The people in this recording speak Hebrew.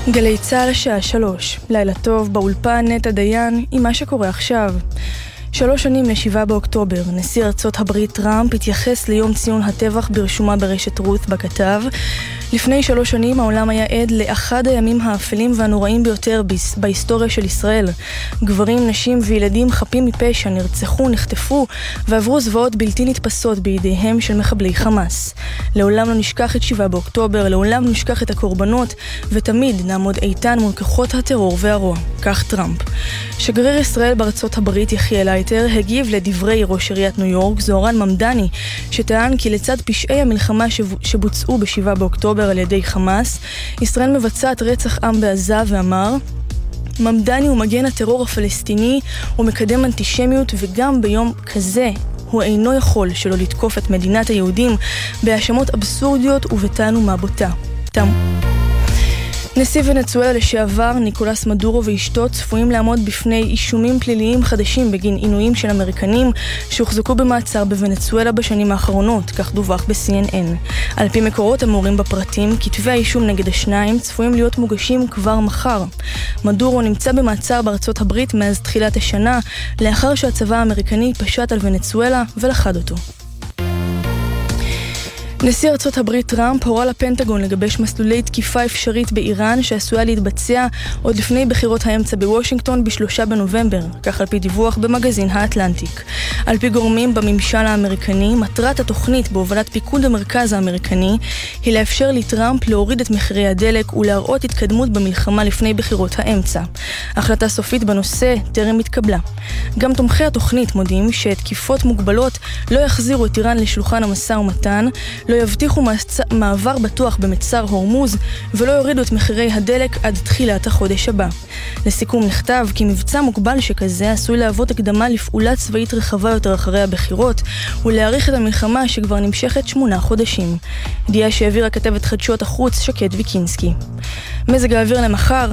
גלי צהל השעה 3, לילה טוב, באולפן נטע דיין עם מה שקורה עכשיו. 3 שנים ל7 באוקטובר, נשיא ארצות הברית טראמפ התייחס ליום ציון הטבח ברשומה ברשת רות בכתב. לפני 3 שנים העולם היה עד לאחד הימים האפלים והנוראים ביותר בהיסטוריה של ישראל. גברים, נשים וילדים חפים מפשע נרצחו, נחטפו ועברו זוועות בלתי נתפסות בידיהם של מחבלי חמאס. לעולם לא נשכח את 7 באוקטובר, לעולם לא נשכח את הקורבנות, ותמיד נעמוד איתן מול כוחות הטרור והרוע. כך טראמפ. שגריר ישראל בארצות הברית יחיאל אייטר הגיב לדברי ראש עיריית ניו יורק זוהרן ממדני, שטען כי לצד פשעי המלחמה שבוצעו ב7 באוקטובר על ידי חמאס, ישראל מבצעת רצח עם בעזה, ואמר: ממדני הוא מגן הטרור הפלסטיני ומקדם אנטישמיות, וגם ביום כזה הוא אינו יכול שלא לתקוף את מדינת היהודים בהאשמות אבסורדיות ובתעלומה בוטה. נשיא ונצואלה לשעבר ניקולס מדורו ואשתו צפויים לעמוד בפני אישומים פליליים חדשים בגין עינויים של אמריקנים שהוחזקו במעצר בוונצואלה בשנים האחרונות, כך דווח ב-CNN. על פי מקורות המורים בפרטים, כתבי האישום נגד השניים צפויים להיות מוגשים כבר מחר. מדורו נמצא במעצר בארצות הברית מאז תחילת השנה, לאחר שהצבא האמריקני פשט על וונצואלה ולכד אותו. נשיא ארצות הברית טראמפ הורה לפנטגון לגבש מסלולי תקיפה אפשרית באיראן שעשויה להתבצע עוד לפני בחירות האמצע בוושינגטון ב3 בנובמבר, כך על פי דיווח במגזין האטלנטיק. על פי גורמים בממשל האמריקני, מטרת התוכנית בהובלת פיקוד המרכז האמריקני היא לאפשר לטראמפ להוריד את מחירי הדלק ולהראות התקדמות במלחמה לפני בחירות האמצע. החלטה סופית בנושא טרם התקבלה. גם תומכי התוכנית מודים שתקיפות מוגבלות לא יחזירו את איראן לשולחן המשא ומתן, לא יבטיחו מעבר בטוח במצר הורמוז ולא יורידו את מחירי הדלק עד תחילת החודש הבא. לסיכום נכתב כי מבצע מוגבל שכזה עשוי להוות הקדמה לפעולה צבאית רחבה יותר אחרי הבחירות ולהאריך את המלחמה שכבר נמשכת 8 חודשים. ידיעה שהעבירה כתבת חדשות החוץ שקד ויקינסקי. מזג האוויר למחר: